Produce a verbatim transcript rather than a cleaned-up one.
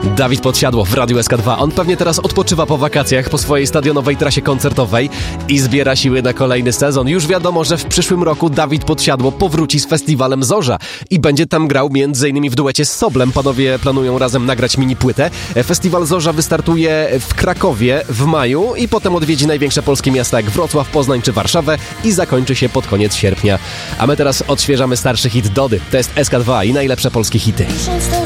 Dawid Podsiadło w Radiu S K dwa. On pewnie teraz odpoczywa po wakacjach, po swojej stadionowej trasie koncertowej i zbiera siły na kolejny sezon. Już wiadomo, że w przyszłym roku Dawid Podsiadło powróci z festiwalem Zorza i będzie tam grał między innymi w duecie z Soblem. Panowie planują razem nagrać mini płytę. Festiwal Zorza wystartuje w Krakowie w maju i potem odwiedzi największe polskie miasta jak Wrocław, Poznań czy Warszawę i zakończy się pod koniec sierpnia. A my teraz odświeżamy starszy hit Dody. To jest S K dwa i najlepsze polskie hity.